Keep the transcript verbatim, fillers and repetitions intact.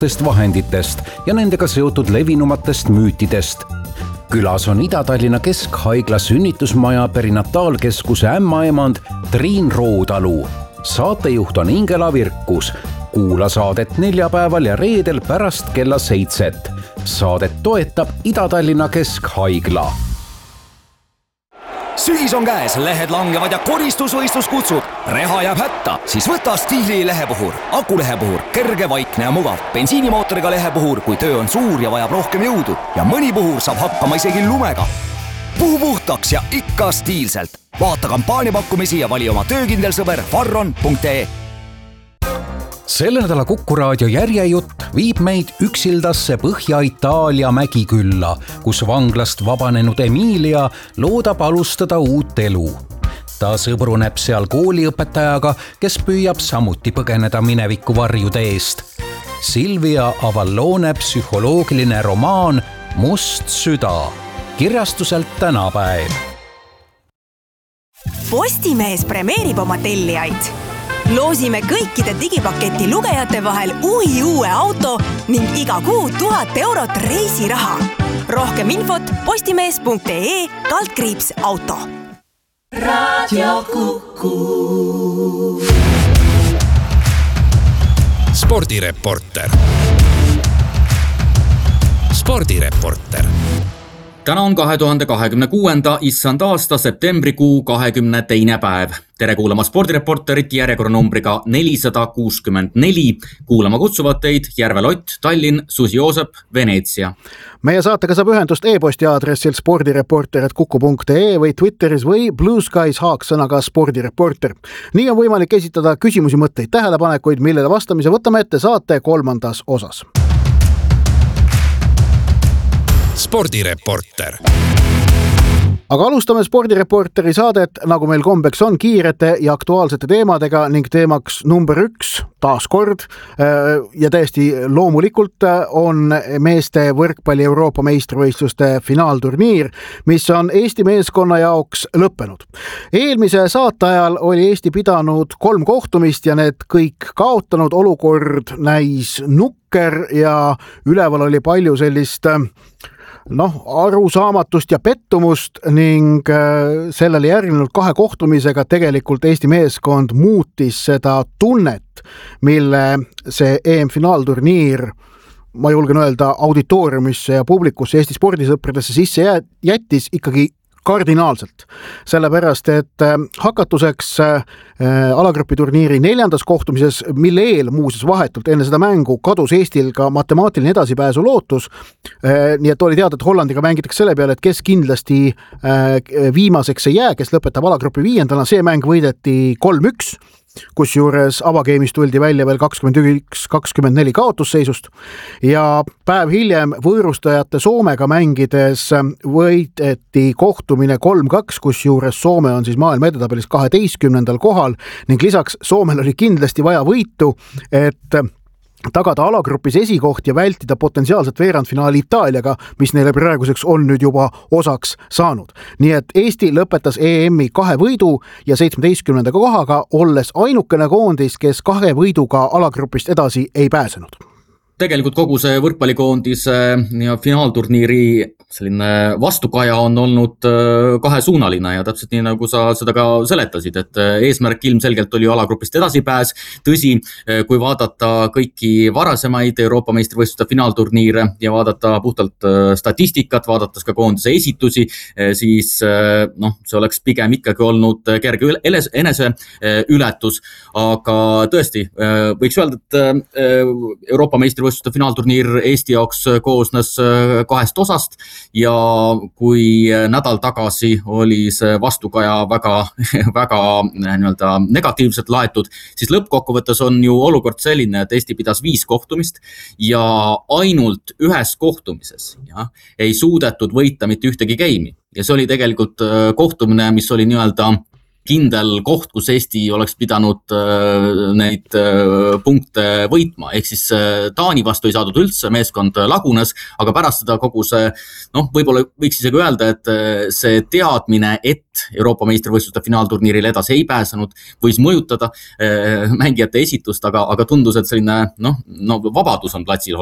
vahenditest ja nendega seotud levinumatest müütidest. Külas on Ida-Tallinna Keskhaigla sünnitusmaja perinataalkeskuse ämmaemand Triin Roodalu. Saatejuht on Ingela Virkus. Kuula saadet neljapäeval ja reedel pärast kella seitset. Saadet toetab Ida-Tallinna Keskhaigla. Sügis on käes, lehed langevad ja koristusvõistlus kutsub. Reha jääb hätta, siis võta Stiili lehepuhur. Akulehepuhur, kerge, vaikne ja mugav. Bensiinimootoriga lehepuhur, kui töö on suur ja vajab rohkem jõudu. Ja mõni puhur saab hakkama isegi lumega. Puhu puhtaks ja ikka stiilselt. Vaata kampaaniapakkumisi ja vali oma töökindel sõber farron punkt ee. Selle nädala Kuku raadio järjejutt viib meid üksildasse Põhja-Itaalia mägikülla, kus vanglast vabanenud Emilia loodab alustada uut elu. Ta sõbruneb seal kooliõpetajaga, kes püüab samuti põgeneda mineviku varjude eest. Silvia Avallone psühholoogiline romaan Must süda. Kirjastuselt Tänapäev. Postimees premeerib oma tellijaid. Loosime kõikide digipaketi lugejate vahel uhi uue auto ning iga kuu tuhat eurot reisiraha. Rohkem infot postimees punkt ee kaldkriips auto. Radio Kuku. Spordireporter. Spordireporter. Täna on kahe tuhande kahekümne kuuenda issand aasta septembrikuu kahekümne teine päev. Tere kuulama Spordireporterit järjekorranumbriga nelisada kuuskümmend neli. Kuulama kutsuvad teid Järve Lott, Tallinn, Susi Joosep, Veneetsia. Meie saatega saab ühendust e-posti aadressil spordireporter et kuku punkt ee või Twitteris või Blue Skies haaksõnaga Spordireporter. Nii on võimalik esitada küsimusi, mõtteid, tähelepanekuid, millele vastamise võtame ette saate kolmandas osas. Spordireporter. Aga alustame Spordireporteri saadet, nagu meil kombeks on, kiirete ja aktuaalsete teemadega ning teemaks number üks, taas kord, ja täiesti loomulikult on meeste võrkpalli Euroopa meistrivõistluste finaalturniir, mis on Eesti meeskonna jaoks lõppenud. Eelmise saate ajal oli Eesti pidanud kolm kohtumist ja need kõik kaotanud. Olukord näis nukker ja üleval oli palju sellist noh, arusaamatust ja pettumust ning sellele järgnenud kahe kohtumisega tegelikult Eesti meeskond muutis seda tunnet, mille see E M-finaalturniir, ma julgen öelda, auditooriumisse ja publikusse, Eesti spordisõpradesse sisse jättis ikkagi kardinaalselt. Sellepärast, et hakatuseks alagrupiturniiri neljandas kohtumises, mille eel muuses vahetult enne seda mängu kadus Eestil ka matemaatiline edasipääsu lootus. Nii et oli teada, et Hollandiga mängitakse selle peale, et kes kindlasti viimaseks ei jää, kes lõpetab alagrupi viiendana. See mäng võideti kolm üks, kus juures avageemis tuldi välja veel kakskümmend üks kakskümmend neli kaotusseisust ja päev hiljem võõrustajate Soomega mängides võideti kohtumine kolm kaks, kus juures Soome on siis maailma edetabelis kaheteistkümnendal kohal ning lisaks Soomel oli kindlasti vaja võitu, et tagada alagrupis esikoht ja vältida potentsiaalset veerandfinaali Itaaliaga, mis neile praeguseks on nüüd juba osaks saanud. Nii et Eesti lõpetas E M-i kahe võidu ja seitsmeteistkümnenda kohaga, olles ainukene koondis, kes kahe võiduga alagrupist edasi ei pääsenud. Tegelikult kogu see võrkpallikoondis ja finaalturniiri selline vastukaja on olnud kahesuunaline ja täpselt nii, nagu sa seda ka seletasid, et eesmärk ilmselgelt oli alagrupist edasipääs. Tõsi, kui vaadata kõiki varasemaid Euroopa meistrivõistluste finaalturniire ja vaadata puhtalt statistikat, vaadates ka koondise esitusi, siis noh, see oleks pigem ikkagi olnud kerge enese ületus, aga tõesti, võiks öelda, et Euroopa meistrivõistluste finaalturniir Eesti jaoks koosnes kahest osast ja kui nädal tagasi oli see vastukaja väga, väga nii-öelda negatiivselt laetud, siis lõppkokkuvõttes on ju olukord selline, et Eesti pidas viis kohtumist ja ainult ühes kohtumises ja, ei suudetud võita mitte ühtegi geimi. Ja see oli tegelikult kohtumine, mis oli nii-öelda kindel koht, kus Eesti oleks pidanud neid punkte võitma, ehk siis Taani vastu ei saadud üldse, meeskond lagunes, aga pärast seda kogu see, noh, võib-olla võiks isegi öelda, et see teadmine, et Euroopa meistrivõistluste finaalturniiril edasi ei pääsenud, võis mõjutada mängijate esitust, aga, aga tundus, et selline, noh, no vabadus on platsil